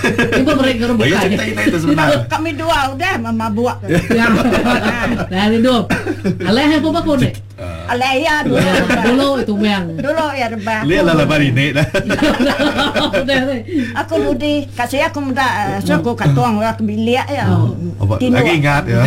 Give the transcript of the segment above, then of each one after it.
Cuba mereka Oh, ya rebukan. cerita ini itu sebenarnya. Kami dua udah mama buat. Ya. Dari dulu. Aleh apa apa kau ni? Alaya Dulu itu bang. dulu ya rebah. Lihat lah lebar ini dah. Aku budi kasih aku muda so aku katuang aku bilik ya. Lagi ingat ya.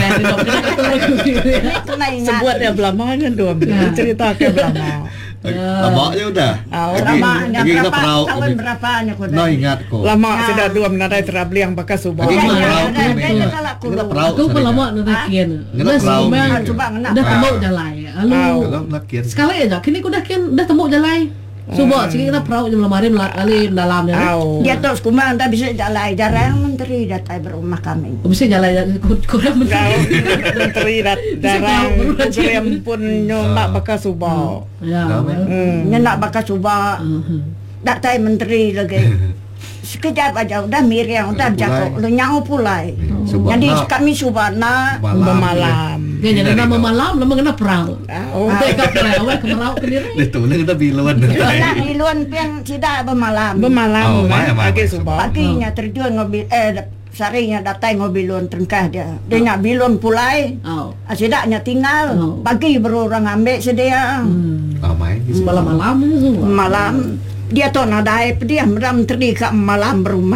Kena ingat. Sebuatnya belamanya dua cerita ke belama. Lama udah. Lamanya Lagi kita berapa perau. tahun berapanya aku No ingat kok. Lama sudah dua menadai terabli yang bekas subah. Lagi kita perau. Kita perau. Aku pun lama nak kian. Ngena perau. Coba ngena. Dah temu jalan. Lalu Kalau nak kian. sekali aja. Kini aku dah kian dah temu jalan. Coba sikit kita perau jam lemari melalui dalamnya. Dia terus kumang dah bisa jalan jarang menteri datang berumah kami. Bisa jalan kurang Menteri darang yang pun nak bekas subah. Ya. Nya nak bakal cuba datang menteri lagi. Sekejap aja udah Miriam udah jago lu nyau pulai. Jadi kami subana Bermalam. Dia jadi nama malam nama kena perau. Mereka perau awak ke perau ke diri. Itu kita biluan. nak di luar pian tidak bermalam. Bermalam malam. agak subah. Paginya terjun ngobil sarinya datang ngobilun tengkah dia. Dia nak bilun pulai. Oh. Asidaknya tinggal. Pagi baru orang ambil sedia. Ramai. Malam itu semua. Malam dia tu nak daip dia meram teri kat malam berumah.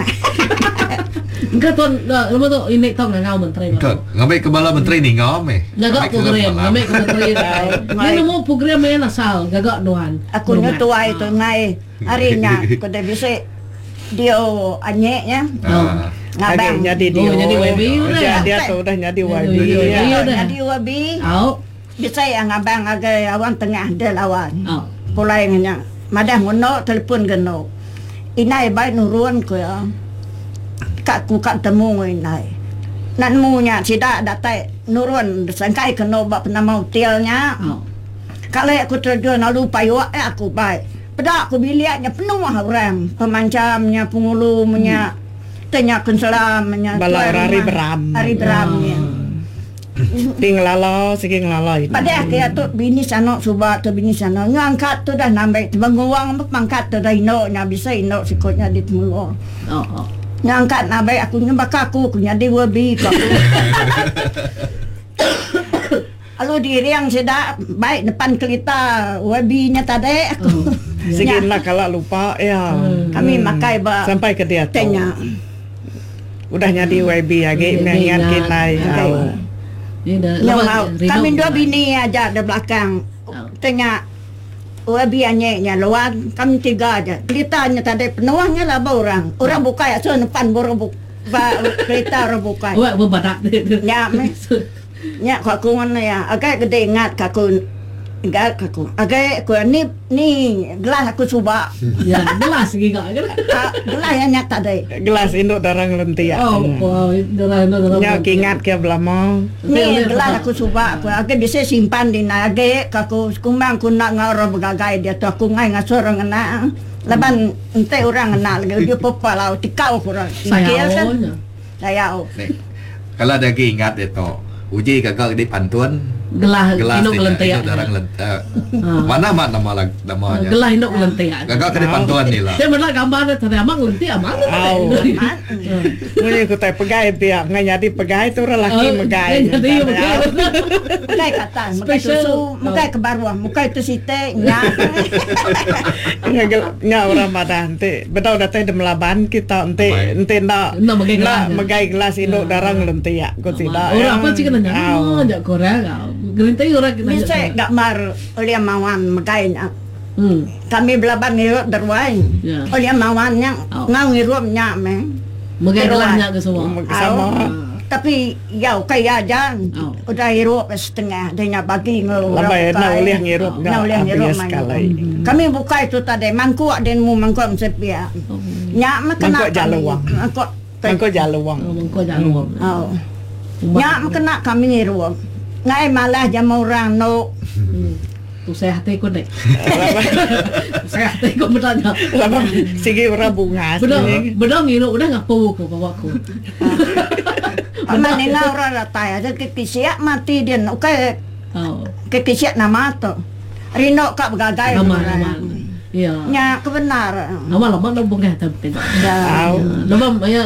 Enggak tuan, lama tu ini tahu nggak ngau menteri. Ngambil ke bala menteri ni ngam eh. Gagak program, ngambil ke menteri. Dia nemu program yang asal, gagak doan. Aku nyetua itu ngai harinya aku dah bisa dia anyeknya ngabang Jadi dia. jadi YB udah. Dia tu dah jadi YB. jadi wabi Au. bisa yang ngabang agak awan tengah dia lawan Au. pulainya madah ngono telefon geno inai bai nuruan ko ya kak ku kat temu inai nan munya sida datai nuruan sangkai keno bab nama hotelnya Au. kalau aku terjun lalu payu aku baik pada aku biliatnya penuh orang pemancamnya pengulunya tanya konselamnya Bala hari beram. hari beramnya Ting lalo, sige lalo itu. pada kaya tu bini sana subak tu bini sana ngangkat tu dah nambah banguang mangkat tu dah ino nya bisa ino sikotnya di temu Oh. ngangkat nambah aku nyembak aku nya di wabi aku Alu diri yang sedap baik depan kelita wabinya tadi aku Sige nak kalau lupa ya. kami makai ba Sampai ke dia tu. tanya Udah nyadi YB lagi mengingat kita. Ini dah. yang mau kami dua bini aja di belakang tanya wabi anyeknya luan kami tiga aja kelitanya tadi penuhnya lah orang buka ya so depan baru buka kelita orang buka Awak berbadak. ya nya aku ngono ya agak gede ingat aku enggak aku agak aku ni gelas aku coba Ya, gelas giga kan. gelas yang nyata deh Gelas induk darang lentia. Oh, darah. Nya ingat ke belama. ni gelas aku coba aku agak bisa simpan di nage aku kumbang aku nak ngaro begagai dia tu aku ngai ngasor ngena laban ente orang ngena lagi dia papa lau tikau kurang Saya saya Nih, kalau ada lagi ingat itu, uji gagal di pantun. gelas induk lentik. Darang lentik. Mana namanya? Gelas induk lentik. Gagal ke di pantun ni lah. Dia benar gambar tadi amang lentik aman. Ini aku tak pegai pihak ngai nyadi pegai tu orang laki megai. Jadi begitu. mukai kata mukai susu mukai kebaruan mukai tu site nya Nya orang pada ente betul datang di melaban kita ente nak megai gelas induk darang lentia. Kau tidak. Orang apa sih kena nyanyi? Jak Korea kau. Gerintai orang kena. bisa gak mar oleh mawan megainya kami belaban ngirup derwai Ya. oleh mawannya ngau ngirupnya me Megai gelasnya ke semua. Sama. tapi ya kaya aja udah hirup setengah dia bagi ngeluar Lambai nak ulih ngirup nak ulih ngirup sekali. kami buka itu tadi mangkuk dan mu mangkuk sepia nya Mangkuk jaluang. Mangkuk jaluang. Mangkuk jaluang. oh nya kena kami ngirup ngai malah jam orang no Tu saya hati ko dek. Saya hati ko bertanya. Lama sige orang bunga. Benar ngino udah ngapu ko bawaku. Mana nengau orang ratai ada kekisiak mati dia nak kekisiak nama tu. Rino kak begagai. Aman. Iya. Nya kebenar. Lama-lama lo bongkah tapi. Ya. Lama